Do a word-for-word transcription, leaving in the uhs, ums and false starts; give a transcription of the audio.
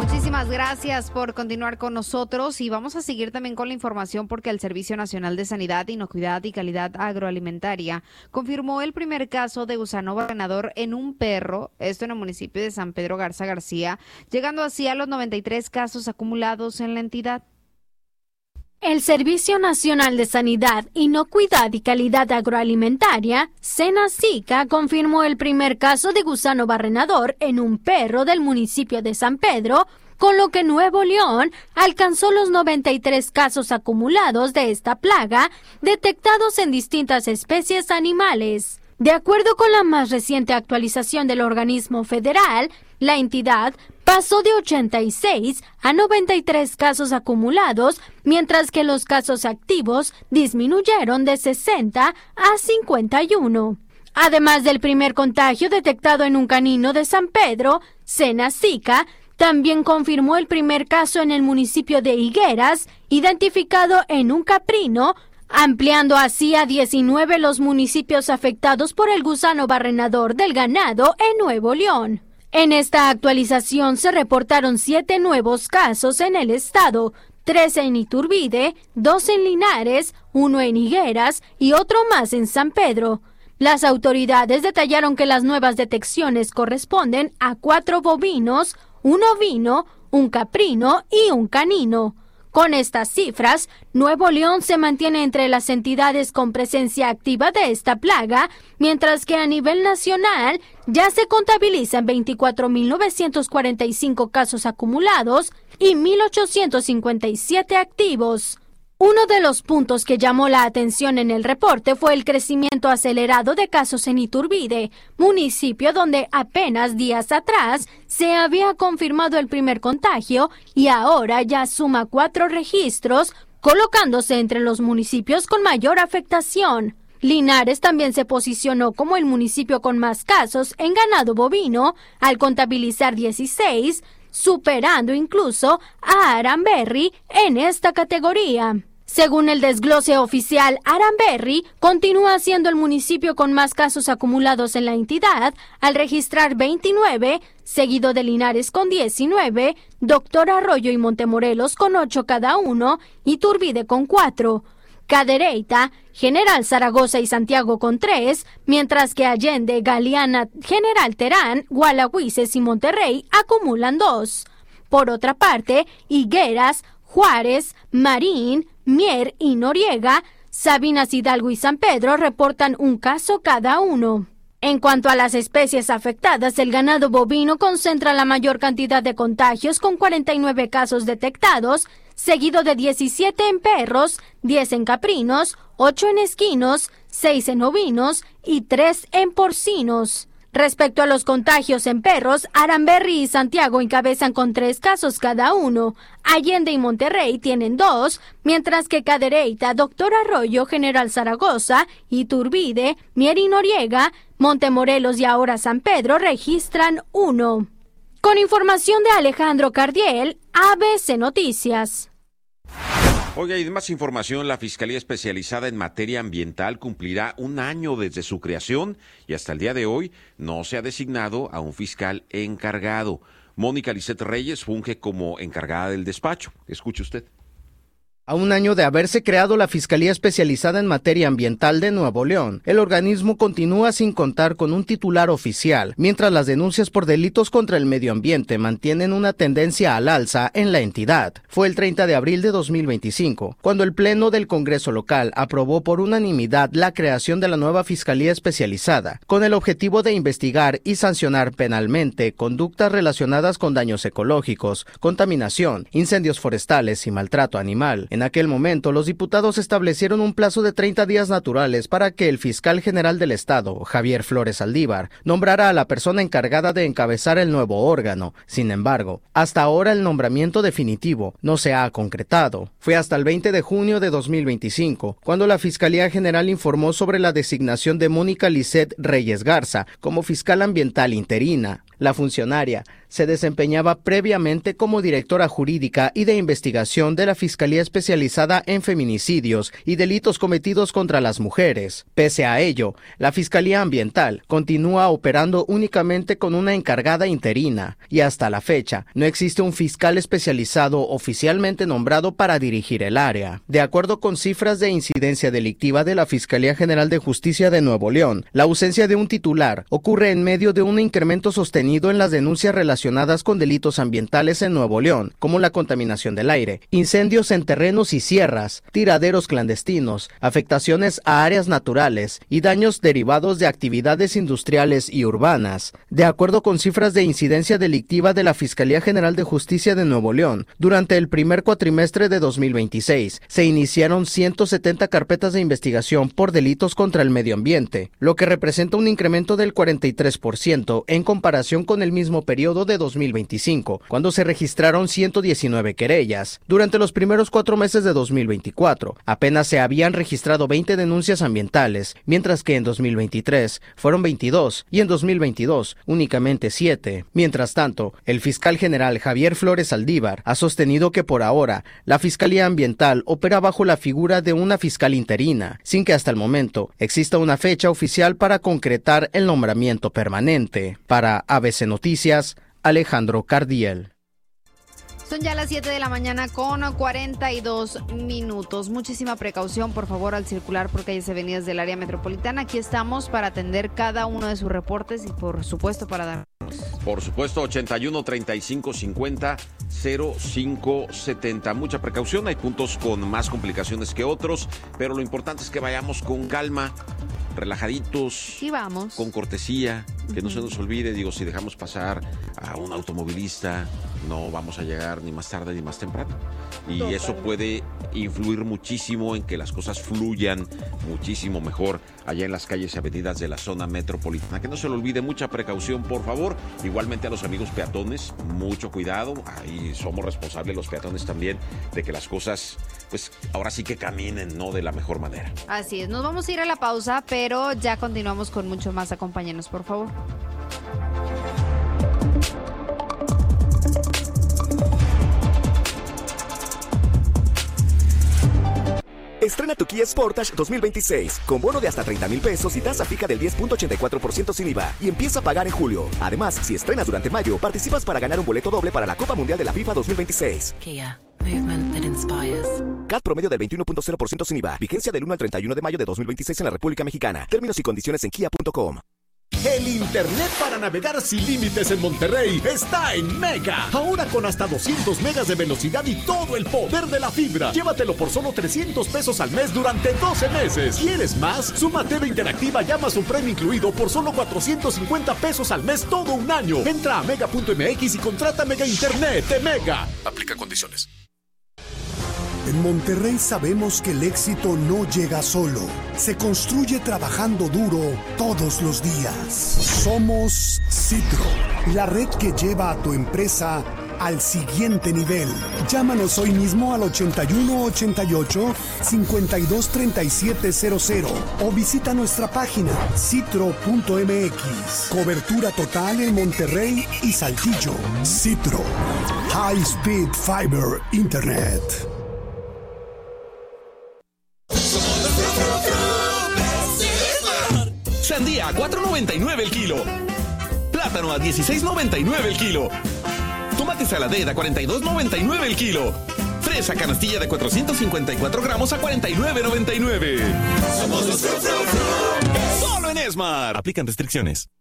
Muchísimas gracias por continuar con nosotros y vamos a seguir también con la información porque el Servicio Nacional de Sanidad, Inocuidad y Calidad Agroalimentaria confirmó el primer caso de gusano barrenador en un perro, esto en el municipio de San Pedro Garza García, llegando así a los noventa y tres casos acumulados en la entidad. El Servicio Nacional de Sanidad, Inocuidad y Calidad Agroalimentaria, SENASICA, confirmó el primer caso de gusano barrenador en un perro del municipio de San Pedro, con lo que Nuevo León alcanzó los noventa y tres casos acumulados de esta plaga, detectados en distintas especies animales. De acuerdo con la más reciente actualización del organismo federal, la entidad pasó de ochenta y seis a noventa y tres casos acumulados, mientras que los casos activos disminuyeron de sesenta a cincuenta y uno. Además del primer contagio detectado en un canino de San Pedro, SENASICA también confirmó el primer caso en el municipio de Higueras, identificado en un caprino, ampliando así a diecinueve los municipios afectados por el gusano barrenador del ganado en Nuevo León. En esta actualización se reportaron siete nuevos casos en el estado, tres en Iturbide, dos en Linares, uno en Higueras y otro más en San Pedro. Las autoridades detallaron que las nuevas detecciones corresponden a cuatro bovinos, un ovino, un caprino y un canino. Con estas cifras, Nuevo León se mantiene entre las entidades con presencia activa de esta plaga, mientras que a nivel nacional ya se contabilizan veinticuatro mil novecientos cuarenta y cinco casos acumulados y mil ochocientos cincuenta y siete activos. Uno de los puntos que llamó la atención en el reporte fue el crecimiento acelerado de casos en Iturbide, municipio donde apenas días atrás se había confirmado el primer contagio y ahora ya suma cuatro registros, colocándose entre los municipios con mayor afectación. Linares también se posicionó como el municipio con más casos en ganado bovino, al contabilizar dieciséis, superando incluso a Aranberri en esta categoría. Según el desglose oficial, Aranberri continúa siendo el municipio con más casos acumulados en la entidad, al registrar veintinueve, seguido de Linares con diecinueve, Doctor Arroyo y Montemorelos con ocho cada uno, y Iturbide con cuatro. Cadereyta, General Zaragoza y Santiago con tres, mientras que Allende, Galeana, General Terán, Gualahuises y Monterrey acumulan dos. Por otra parte, Higueras, Juárez, Marín, Mier y Noriega, Sabinas, Hidalgo y San Pedro reportan un caso cada uno. En cuanto a las especies afectadas, el ganado bovino concentra la mayor cantidad de contagios con cuarenta y nueve casos detectados, seguido de diecisiete en perros, diez en caprinos, ocho en esquinos, seis en ovinos y tres en porcinos. Respecto a los contagios en perros, Aranberri y Santiago encabezan con tres casos cada uno. Allende y Monterrey tienen dos, mientras que Cadereyta, Doctor Arroyo, General Zaragoza, Iturbide, Mier y Noriega, Montemorelos y ahora San Pedro registran uno. Con información de Alejandro Cardiel, A B C Noticias. Oiga, y de más información, la Fiscalía Especializada en Materia Ambiental cumplirá un año desde su creación y hasta el día de hoy no se ha designado a un fiscal encargado. Mónica Lisset Reyes funge como encargada del despacho. Escuche usted. A un año de haberse creado la Fiscalía Especializada en Materia Ambiental de Nuevo León, el organismo continúa sin contar con un titular oficial, mientras las denuncias por delitos contra el medio ambiente mantienen una tendencia al alza en la entidad. Fue el treinta de abril de dos mil veinticinco, cuando el Pleno del Congreso local aprobó por unanimidad la creación de la nueva Fiscalía Especializada, con el objetivo de investigar y sancionar penalmente conductas relacionadas con daños ecológicos, contaminación, incendios forestales y maltrato animal. En aquel momento, los diputados establecieron un plazo de treinta días naturales para que el fiscal general del Estado, Javier Flores Saldívar, nombrara a la persona encargada de encabezar el nuevo órgano. Sin embargo, hasta ahora el nombramiento definitivo no se ha concretado. Fue hasta el veinte de junio de dos mil veinticinco, cuando la Fiscalía General informó sobre la designación de Mónica Lisset Reyes Garza como fiscal ambiental interina. La funcionaria se desempeñaba previamente como directora jurídica y de investigación de la Fiscalía Especializada en Feminicidios y Delitos Cometidos contra las Mujeres. Pese a ello, la Fiscalía Ambiental continúa operando únicamente con una encargada interina y hasta la fecha no existe un fiscal especializado oficialmente nombrado para dirigir el área. De acuerdo con cifras de incidencia delictiva de la Fiscalía General de Justicia de Nuevo León, la ausencia de un titular ocurre en medio de un incremento sostenido en las denuncias relacionadas con delitos ambientales en Nuevo León, como la contaminación del aire, incendios en terrenos y sierras, tiraderos clandestinos, afectaciones a áreas naturales y daños derivados de actividades industriales y urbanas. De acuerdo con cifras de incidencia delictiva de la Fiscalía General de Justicia de Nuevo León, durante el primer cuatrimestre de dos mil veintiséis se iniciaron ciento setenta carpetas de investigación por delitos contra el medio ambiente, lo que representa un incremento del cuarenta y tres por ciento en comparación con el mismo periodo de dos mil veinticinco, cuando se registraron ciento diecinueve querellas. Durante los primeros cuatro meses de dos mil veinticuatro, apenas se habían registrado veinte denuncias ambientales, mientras que en dos mil veintitrés fueron veintidós y en dos mil veintidós únicamente siete. Mientras tanto, el fiscal general Javier Flores Aldívar ha sostenido que por ahora la Fiscalía Ambiental opera bajo la figura de una fiscal interina, sin que hasta el momento exista una fecha oficial para concretar el nombramiento permanente. Para A B C Noticias, Alejandro Cardiel. Son ya las siete de la mañana con cuarenta y dos minutos. Muchísima precaución, por favor, al circular por calles y avenidas del área metropolitana. Aquí estamos para atender cada uno de sus reportes y, por supuesto, para dar... Por supuesto, ochenta y uno, treinta y cinco, cincuenta, cero cinco setenta. Mucha precaución, hay puntos con más complicaciones que otros, pero lo importante es que vayamos con calma, relajaditos, y vamos con cortesía, que uh-huh. no se nos olvide, digo, si dejamos pasar a un automovilista, no vamos a llegar ni más tarde ni más temprano. Y Total. Eso puede influir muchísimo en que las cosas fluyan muchísimo mejor allá en las calles y avenidas de la zona metropolitana. Que no se le olvide, mucha precaución, por favor. Igualmente a los amigos peatones, mucho cuidado. Ahí somos responsables los peatones también de que las cosas, pues ahora sí que caminen, ¿no?, de la mejor manera. Así es, nos vamos a ir a la pausa, pero ya continuamos con mucho más. Acompáñenos, por favor. Estrena tu Kia Sportage dos mil veintiséis con bono de hasta treinta mil pesos y tasa fija del diez punto ochenta y cuatro por ciento sin I V A y empieza a pagar en julio. Además, si estrenas durante mayo, participas para ganar un boleto doble para la Copa Mundial de la FIFA dos mil veintiséis. Kia, movement that inspires. C A T promedio del veintiuno punto cero por ciento sin I V A. Vigencia del uno al treinta y uno de mayo de dos mil veintiséis en la República Mexicana. Términos y condiciones en kia punto com. El internet para navegar sin límites en Monterrey está en Mega. Ahora con hasta doscientos megas de velocidad y todo el poder de la fibra. Llévatelo por solo trescientos pesos al mes durante doce meses. ¿Quieres más? Suma T V Interactiva y Amazon Prime incluido por solo cuatrocientos cincuenta pesos al mes todo un año. Entra a mega punto m x y contrata Mega Internet de Mega. Aplica condiciones. En Monterrey sabemos que el éxito no llega solo, se construye trabajando duro todos los días. Somos Citro, la red que lleva a tu empresa al siguiente nivel. Llámanos hoy mismo al ochenta y uno ochenta y ocho cincuenta y dos treinta y siete cero cero o visita nuestra página citro punto m x. Cobertura total en Monterrey y Saltillo. Citro, High Speed Fiber Internet. Sandía a cuatro noventa y nueve el kilo. Plátano a dieciséis noventa y nueve el kilo. Tomate saladera a cuarenta y dos noventa y nueve el kilo. Fresa canastilla de cuatrocientos cincuenta y cuatro gramos a cuarenta y nueve noventa y nueve. Somos los Fru Fru Fru. Solo en Esmar. Aplican restricciones.